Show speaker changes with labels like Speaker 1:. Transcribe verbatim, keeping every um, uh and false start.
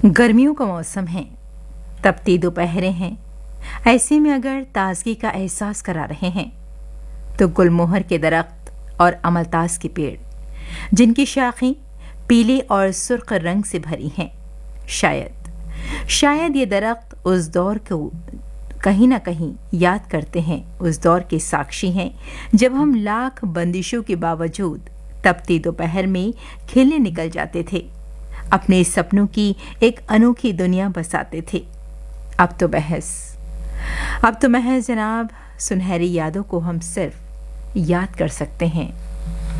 Speaker 1: गर्मियों का मौसम है, तपती दोपहरें हैं। ऐसे में अगर ताजगी का एहसास करा रहे हैं तो गुलमोहर के दरख्त और अमलतास के पेड़, जिनकी शाखें पीले और सुर्ख रंग से भरी हैं, शायद शायद ये दरख्त उस दौर को कहीं ना कहीं याद करते हैं। उस दौर के साक्षी हैं जब हम लाख बंदिशों के बावजूद तपती दोपहर में खेलने निकल जाते थे, अपने सपनों की एक अनोखी दुनिया बसाते थे। अब तो बहस अब तो महज जनाब सुनहरी यादों को हम सिर्फ याद कर सकते हैं।